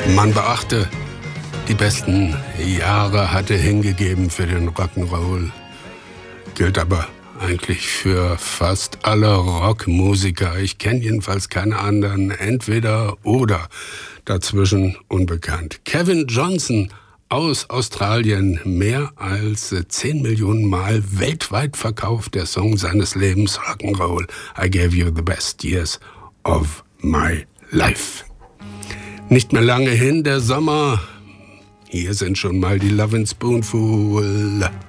Man beachte, die besten Jahre hat er hingegeben für den Rock'n'Roll. Gilt aber eigentlich für fast alle Rockmusiker. Ich kenne jedenfalls keine anderen, entweder oder, dazwischen unbekannt. Kevin Johnson aus Australien, mehr als 10 Millionen Mal weltweit verkauft, der Song seines Lebens, Rock'n'Roll. I gave you the best years of my life. Nicht mehr lange hin, der Sommer. Hier sind schon mal die Lovin' Spoonful.